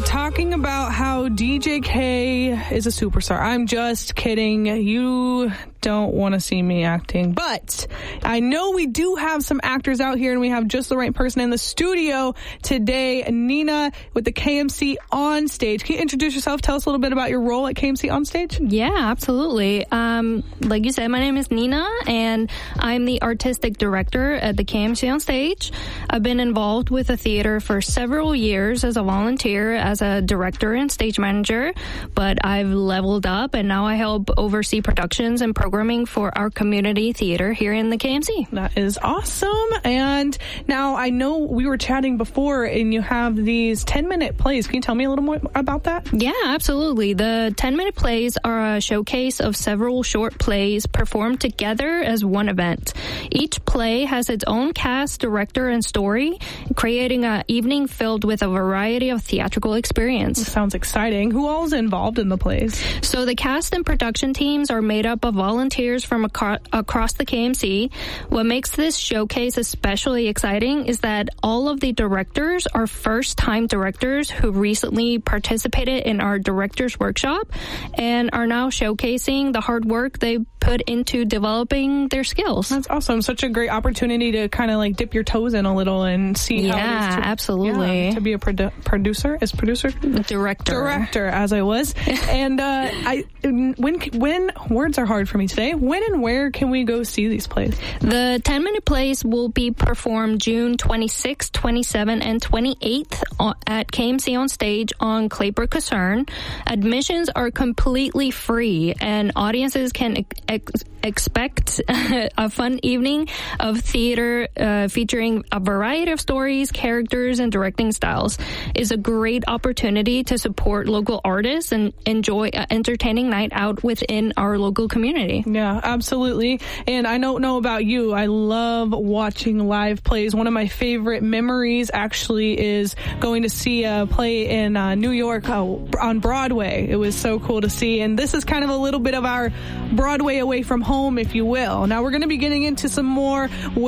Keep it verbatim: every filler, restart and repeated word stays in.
talking about how D J K is a superstar. I'm just kidding. You don't want to see me acting, but I know we do have some actors out here, and we have just the right person in the studio today. Nina with the K M C On Stage. Can you introduce yourself? Tell us a little bit about your role at K M C On Stage. Yeah, absolutely. Um, like you said, my name is Nina, and I'm the artistic director at the K M C On Stage. I've been involved with the theater for several years as a volunteer, as a director and stage manager, but I've leveled up, and now I help oversee productions and programming for our community theater here in the K M C. That is awesome. And now I know we were chatting before, and you have these ten-minute plays. Can you tell me a little more about that? Yeah, absolutely. The ten-minute plays are a showcase of several short plays performed together as one event. Each play has its own cast, director, and story, creating an evening filled with a variety of theatrical experience. Sounds exciting. Who all is involved in the plays? So the cast and production teams are made up of volunteers from aco- across the K M C. What makes this showcase especially exciting is that all of the directors are first-time directors who recently participated in our director's workshop and are now showcasing the hard work they put into developing their skills. That's awesome. Such a great opportunity to kind of like dip your toes in a little and see yeah, how it is to, absolutely. Yeah, to be a produ- producer. Is producer? Director. Director, as I was. and uh, I, when, when, words are hard for me today. When and where can we go see these plays? The ten-minute plays will be performed June twenty-sixth, twenty-seventh, and twenty-eighth at K M C On Stage on Claybrook Concern. Admissions are completely free, and audiences can ex- expect a fun evening of theater uh, featuring a variety of stories, characters, and directing styles. It's a great opportunity to support local artists and enjoy an entertaining night out within our local community. Yeah, absolutely. And I don't know about you, I love watching live plays. One of my favorite memories actually is going to see a play in uh, New York uh, on Broadway. It was so cool to see. And this is kind of a little bit of our Broadway away from home, if you will. Now we're going to be getting into some more